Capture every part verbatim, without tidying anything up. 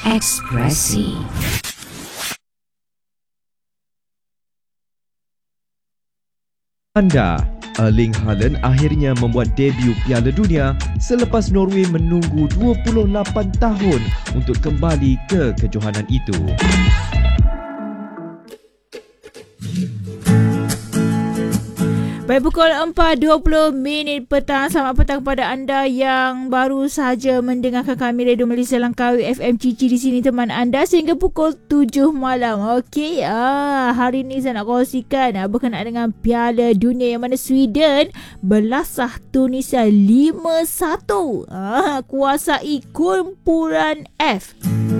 Ekspresi. Anda, Erling Haaland akhirnya membuat debut Piala Dunia selepas Norway menunggu dua puluh lapan tahun untuk kembali ke kejohanan itu. Baik, pukul empat dua puluh minit petang. Selamat petang kepada anda yang baru sahaja mendengarkan kami Radio Malaysia Langkawi F M Cici di sini teman anda sehingga pukul tujuh malam. Okey, ah, hari ini saya nak kongsikan ah, berkenaan dengan Piala Dunia yang mana Sweden belasah Tunisia lima satu. Ah, kuasai kumpulan F.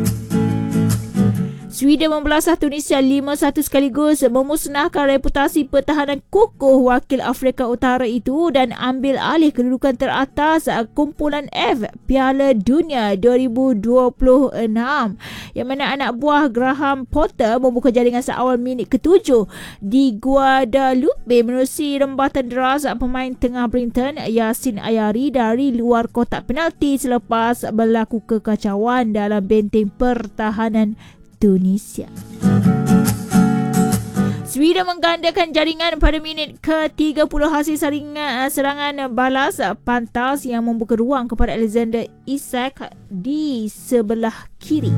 Sweden membelasah Tunisia lima satu sekaligus memusnahkan reputasi pertahanan kukuh wakil Afrika Utara itu dan ambil alih kedudukan teratas kumpulan F Piala Dunia dua ribu dua puluh enam, yang mana anak buah Graham Potter membuka jaringan seawal minit ketujuh di Guadalupe menerusi rembatan deras pemain tengah Brighton Yasin Ayari dari luar kotak penalti selepas berlaku kekacauan dalam benteng pertahanan Tunisia. Sweden menggandakan jaringan pada minit ke tiga puluh hasil saringan, serangan balas pantas yang membuka ruang kepada Alexander Isak di sebelah kiri.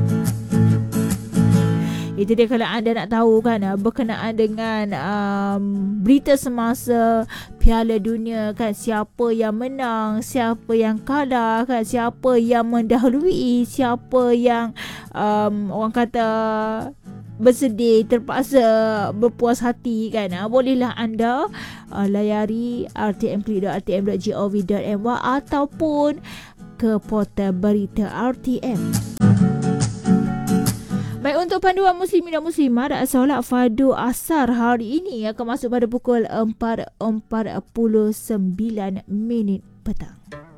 Itu dia kalau anda nak tahu kan berkenaan dengan um, berita semasa Piala Dunia kan, siapa yang menang, siapa yang kalah kan, siapa yang mendahului, siapa yang um, orang kata bersedih, terpaksa berpuas hati kan. Uh, bolehlah anda uh, layari r t m klik dot r t m dot gov dot m y ataupun ke portal berita R T M. Baik, untuk panduan muslimin dan muslimat, solat fardu asar hari ini akan masuk pada pukul empat empat puluh sembilan minit petang.